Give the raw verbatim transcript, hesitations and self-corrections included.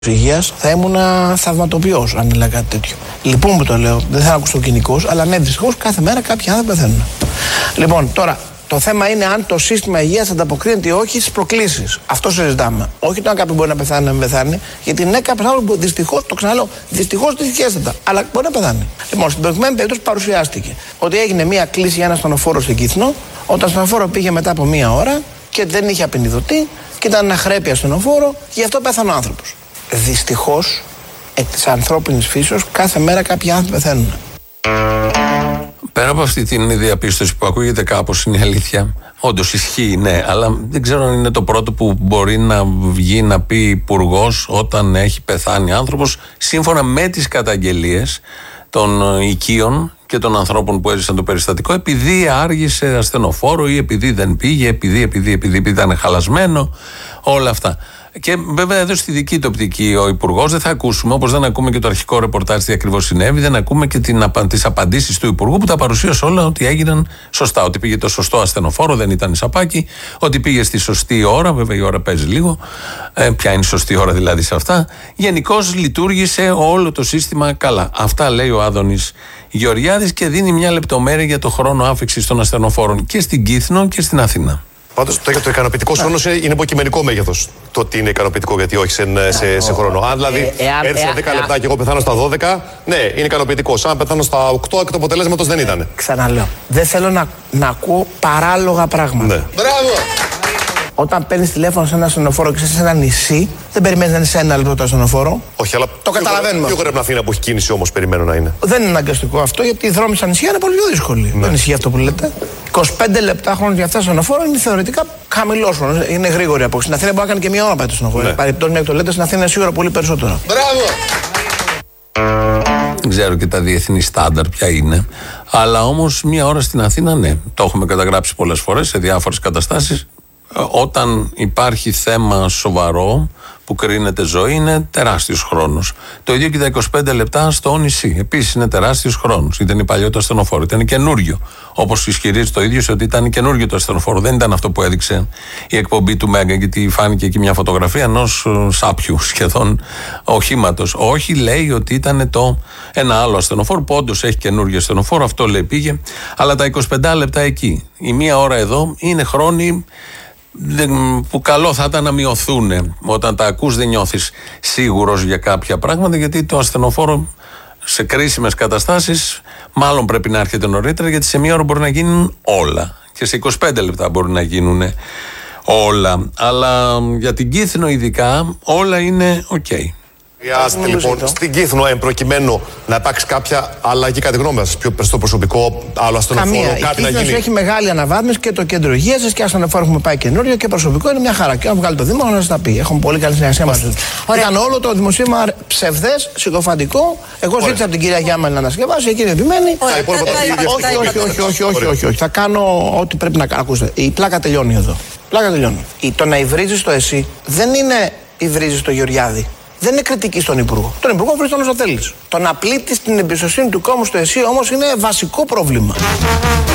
Υγείας θα ήμουν θαυματοποιός αν έλεγα κάτι τέτοιο. Λοιπόν, που το λέω, δεν θα ακούσω κοινικός, αλλά ναι, δυστυχώς κάθε μέρα κάποιοι άνθρωποι πεθαίνουν. Λοιπόν, τώρα το θέμα είναι αν το σύστημα υγείας ανταποκρίνεται ή όχι στις προκλήσεις. Αυτό συζητάμε. Όχι το αν κάποιοι μπορεί να πεθάνει, να μην πεθάνει, γιατί ναι, κάποιος άνθρωπος δυστυχώς, το ξαναλέω, δυστυχώς δυστυχέστατα, αλλά μπορεί να πεθάνει. Λοιπόν, στην προηγουμένη περίπτωση παρουσιάστηκε ότι έγινε μία κλήση για ένα ασθενοφόρο στην Κύθνο, όταν το ασθενοφόρο πήγε μετά από μία ώρα και δεν είχε απεινιδωτή και ήταν ένα χρέπη ασθενοφόρο, γι' αυτό πέθανε ο άνθρωπος. Δυστυχώς, εκ της ανθρώπινης φύσεως, κάθε μέρα κάποιοι άνθρωποι πεθαίνουν. Πέρα από αυτή την διαπίστωση που ακούγεται κάπως, είναι αλήθεια. Όντως ισχύει, ναι, αλλά δεν ξέρω αν είναι το πρώτο που μπορεί να βγει να πει υπουργός όταν έχει πεθάνει άνθρωπος, σύμφωνα με τις καταγγελίες των οικείων και των ανθρώπων που έζησαν το περιστατικό, επειδή άργησε ασθενοφόρο ή επειδή δεν πήγε, επειδή, επειδή, επειδή, επειδή ήταν χαλασμένο, όλα αυτά. Και βέβαια εδώ στη δική του οπτική ο υπουργός δεν θα ακούσουμε, όπως δεν ακούμε και το αρχικό ρεπορτάζ τι ακριβώς συνέβη, δεν ακούμε και τις απαντήσεις του υπουργού που τα παρουσίασε όλα ότι έγιναν σωστά. Ότι πήγε το σωστό ασθενοφόρο, δεν ήταν σαπάκι, ότι πήγε στη σωστή ώρα, βέβαια η ώρα παίζει λίγο. Ε, ποια είναι η σωστή ώρα δηλαδή σε αυτά. Γενικώς λειτουργήσε όλο το σύστημα καλά. Αυτά λέει ο Άδωνης Γεωργιάδης και δίνει μια λεπτομέρεια για το χρόνο άφηξης των ασθενοφόρων και στην Κύθνο και στην Αθήνα. Πάντως το, το ικανοποιητικό χρόνο είναι υποκειμενικό μέγεθος. Το ότι είναι ικανοποιητικό, γιατί όχι σε, σε, σε χρόνο. Αν δηλαδή έρθει σε δέκα λεπτά και εγώ πεθάνω στα δώδεκα, ναι, είναι ικανοποιητικό. Αν πεθάνω στα οκτώ, και το αποτελέσματος δεν ήταν. Ξαναλέω. Δεν θέλω να, να ακούω παράλογα πράγματα. Ναι. Μπράβο! Όταν παίρνεις τηλέφωνο σε ένα ασθενοφόρο και είσαι σε ένα νησί, δεν περιμένεις να είναι σε ένα λεπτό το ασθενοφόρο. Όχι, αλλά το καταλαβαίνουμε. Πιο γρήγορα Αθήνα που έχει κίνηση όμως περιμένω να είναι. Δεν είναι αναγκαστικό αυτό, γιατί οι δρόμοι στα νησιά είναι πολύ πιο δύσκολοι. Ναι. Δεν ισχύει αυτό που λέτε. είκοσι πέντε λεπτά χρόνο για αυτά το ασθενοφόρο είναι θεωρητικά χαμηλό χρόνο. Είναι γρήγορη απόψη. Στην Αθήνα μπορεί να κάνει και μία ώρα πάει το ασθενοφόρο. Ναι. Παρεπτώσει μια το λέτε, στην Αθήνα είναι σίγουρα πολύ περισσότερο. Μπράβο! Δεν ξέρω και τα διεθνή στάνταρ ποια είναι. Αλλά όμως μία ώρα στην Αθήνα, ναι. Το έχουμε καταγράψει πολλές φορές σε διάφορες καταστάσεις. Όταν υπάρχει θέμα σοβαρό που κρίνεται ζωή, είναι τεράστιος χρόνος. Το ίδιο και τα είκοσι πέντε λεπτά στο νησί. Επίσης είναι τεράστιος χρόνος. Ήταν παλιό το ασθενοφόρο, ήταν καινούριο. Όπως ισχυρίζει το ίδιο ότι ήταν καινούριο το ασθενοφόρο. Δεν ήταν αυτό που έδειξε η εκπομπή του Μέγκα, γιατί φάνηκε εκεί μια φωτογραφία ενός σάπιου σχεδόν οχήματος. Όχι, λέει ότι ήταν το ένα άλλο ασθενοφόρο που όντως έχει καινούριο ασθενοφόρο. Αυτό λέει πήγε. Αλλά τα είκοσι πέντε λεπτά εκεί, η μία ώρα εδώ, είναι χρόνοι που καλό θα ήταν να μειωθούν. Όταν τα ακούς δεν νιώθεις σίγουρος για κάποια πράγματα, γιατί το ασθενοφόρο σε κρίσιμες καταστάσεις μάλλον πρέπει να έρχεται νωρίτερα, γιατί σε μία ώρα μπορεί να γίνουν όλα και σε είκοσι πέντε λεπτά μπορεί να γίνουν όλα. Αλλά για την Κύθνο ειδικά όλα είναι οκ. Okay. Χρειάζεται λοιπόν στην Κύθνο εν προκειμένου να υπάρξει κάποια αλλαγή, κατά τη γνώμη σας, πιο στο προσωπικό, άλλο ασθενοφόρο, κάτι να γίνει? Έχει μεγάλη αναβάθμιση και το κέντρο υγείας και ασθενοφόρο έχουμε πάει καινούριο και προσωπικό είναι μια χαρά. Και αν βγάλει το Δήμο, να σας τα πει. Έχουμε πολύ καλή συνεργασία μαζί του. Ήταν όλο το δημοσίευμα ψευδές, συκοφαντικό. Εγώ ζήτησα από την κυρία Γιάμαλη να ανασκευάσει, εκείνη επιμένει. Όχι, όχι, όχι, όχι, όχι. Θα κάνω ό,τι πρέπει να κάνω. Ακούστε, η πλάκα τελειώνει εδώ. Πλάκα τελειώνει. Το να υβρίζεις το εσύ δεν είναι υβρίζεις το Γεωργιάδη. Δεν είναι κριτική στον Υπουργό. Τον Υπουργό βρει τον όσο θέλεις. Το να πλήττεις την εμπιστοσύνη του κόμματος στο εσύ όμως είναι βασικό πρόβλημα.